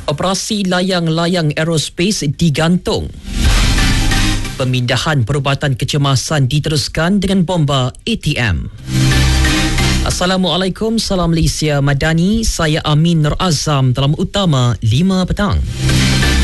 Operasi layang-layang aerospace digantung. Pemindahan perubatan kecemasan diteruskan dengan bomba ATM. Assalamualaikum, salam Malaysia Madani. Saya Amin Nur Azam dalam Utama 5 petang.